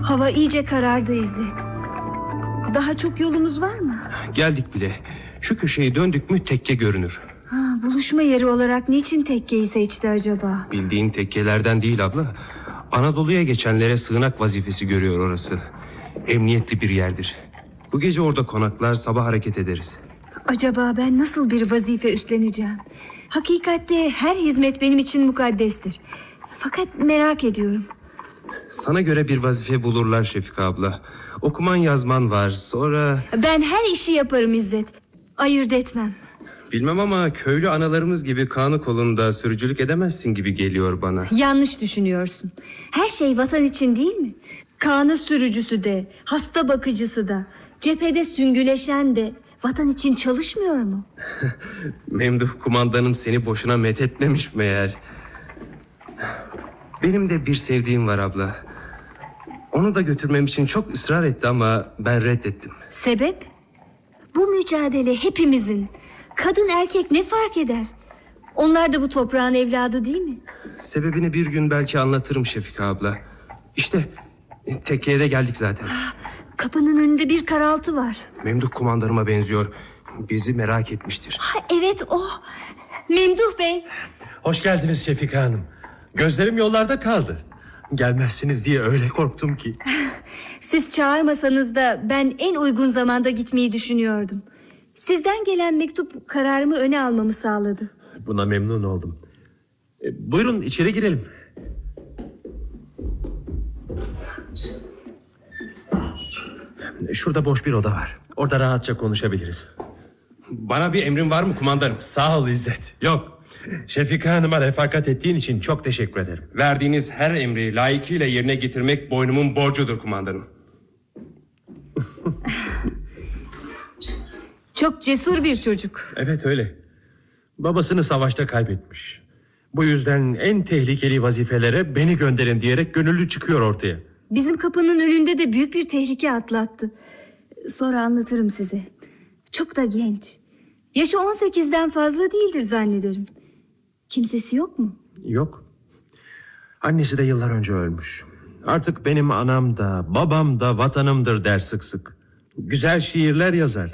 Hava iyice karardı İzzet. Daha çok yolumuz var mı? Geldik bile. Şu köşeyi döndük mü tekke görünür. Buluşma yeri olarak niçin tekkeyi seçti acaba? Bildiğin tekkelerden değil abla. Anadolu'ya geçenlere sığınak vazifesi görüyor orası. Emniyetli bir yerdir. Bu gece orada konaklar, sabah hareket ederiz. Acaba ben nasıl bir vazife üstleneceğim? Hakikatte her hizmet benim için mukaddestir. Fakat merak ediyorum. Sana göre bir vazife bulurlar Şefika abla. Okuman yazman var, sonra... Ben her işi yaparım İzzet. Ayırt etmem. Bilmem ama köylü analarımız gibi kanı kolunda sürücülük edemezsin gibi geliyor bana. Yanlış düşünüyorsun. Her şey vatan için değil mi? Kanı sürücüsü de, hasta bakıcısı da, cephede süngüleşen de vatan için çalışmıyor mu? Memduh kumandanım seni boşuna methetmemiş meğer. Benim de bir sevdiğim var abla. Onu da götürmem için çok ısrar etti ama ben reddettim. Sebep? Bu mücadele hepimizin. Kadın erkek ne fark eder? Onlar da bu toprağın evladı değil mi? Sebebini bir gün belki anlatırım Şefika abla. İşte tekkeye de geldik zaten. Kapının önünde bir karaltı var. Memduh kumandanıma benziyor. Bizi merak etmiştir. Evet o. Memduh Bey. Hoş geldiniz Şefika Hanım. Gözlerim yollarda kaldı. Gelmezsiniz diye öyle korktum ki. Siz çağırmasanız da ben en uygun zamanda gitmeyi düşünüyordum. Sizden gelen mektup kararımı öne almamı sağladı. Buna memnun oldum. Buyurun içeri girelim. Şurada boş bir oda var. Orada rahatça konuşabiliriz. Bana bir emrin var mı kumandanım? Sağ ol İzzet. Yok. Şefika Hanım'a refakat ettiğin için çok teşekkür ederim. Verdiğiniz her emri layıkıyla yerine getirmek boynumun borcudur kumandanım. Çok cesur bir çocuk. Evet öyle. Babasını savaşta kaybetmiş. Bu yüzden en tehlikeli vazifelere beni gönderin diyerek gönüllü çıkıyor ortaya. Bizim kapının önünde de büyük bir tehlike atlattı. Sonra anlatırım size. Çok da genç. Yaşı 18'den fazla değildir zannederim. Kimsesi yok mu? Yok. Annesi de yıllar önce ölmüş. Artık benim anam da babam da vatanımdır der sık sık. Güzel şiirler yazar.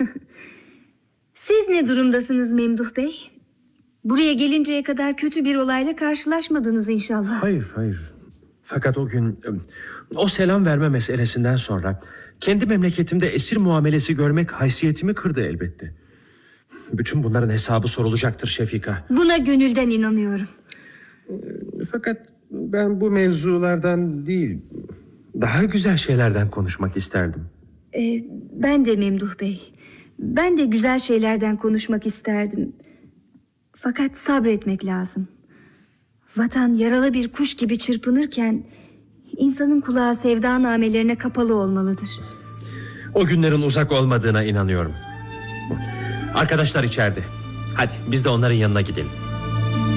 Siz ne durumdasınız Memduh Bey? Buraya gelinceye kadar kötü bir olayla karşılaşmadınız inşallah. Hayır. Fakat o gün o selam verme meselesinden sonra kendi memleketimde esir muamelesi görmek haysiyetimi kırdı elbette. Bütün bunların hesabı sorulacaktır Şefika. Buna gönülden inanıyorum. Fakat ben bu mevzulardan değil, daha güzel şeylerden konuşmak isterdim. Ben de Memduh Bey. Ben de güzel şeylerden konuşmak isterdim. Fakat sabretmek lazım. Vatan yaralı bir kuş gibi çırpınırken insanın kulağı sevda namelerine kapalı olmalıdır. O günlerin uzak olmadığına inanıyorum. Arkadaşlar içeride. Hadi biz de onların yanına gidelim.